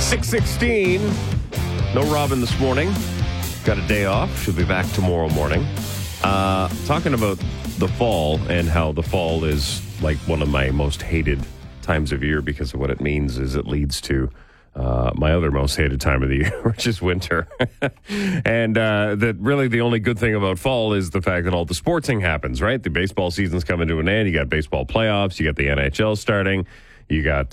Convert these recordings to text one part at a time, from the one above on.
6:16. No Robin this morning. Got a day off. She'll be back tomorrow morning. Talking about the fall and how the fall is like one of my most hated times of year because of what it means is it leads to my other most hated time of the year, which is winter. And that really the only good thing about fall is the fact that all the sporting happens, right? The baseball season's coming to an end. You got baseball playoffs. You got the NHL starting. You got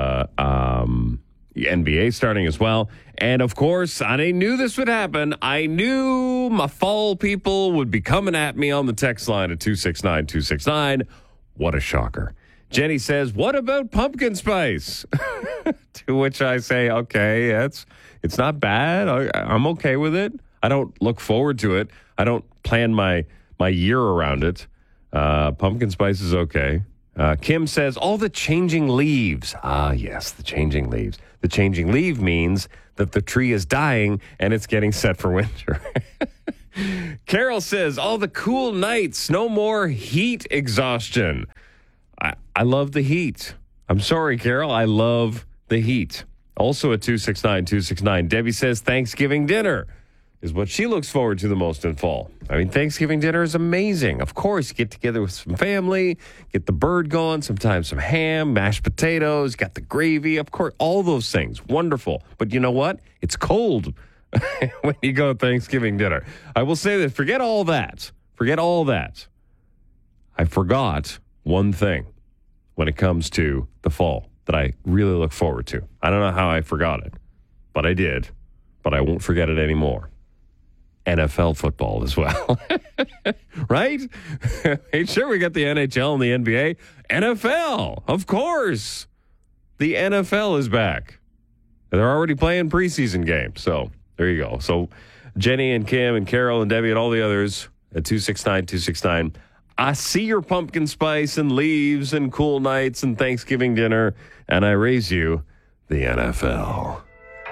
NBA starting as well. And, of course, I knew this would happen. I knew my fall people would be coming at me on the text line at 269-269. What a shocker. Jenny says, what about pumpkin spice? To which I say, okay, it's not bad. I'm okay with it. I don't look forward to it. I don't plan my year around it. Pumpkin spice is okay. Kim says, all the changing leaves. Ah, yes, the changing leaves. The changing leaf means that the tree is dying and it's getting set for winter. Carol says, all the cool nights, no more heat exhaustion. I love the heat. I'm sorry, Carol. I love the heat. Also at 269-269, Debbie says Thanksgiving dinner is what she looks forward to the most in fall. I mean, Thanksgiving dinner is amazing. Of course, you get together with some family, get the bird going, sometimes some ham, mashed potatoes, got the gravy, of course, all those things. Wonderful. But you know what? It's cold when you go to Thanksgiving dinner. I will say that forget all that. Forget all that. I forgot one thing when it comes to the fall that I really look forward to. I don't know how I forgot it, but I did. But I won't forget it anymore. NFL football as well. Right? Hey, sure, we got the NHL and the NBA. NFL, of course. The NFL is back. They're already playing preseason games. So there you go. So Jenny and Kim and Carol and Debbie and all the others at 269-269. I see your pumpkin spice and leaves and cool nights and Thanksgiving dinner, and I raise you the NFL.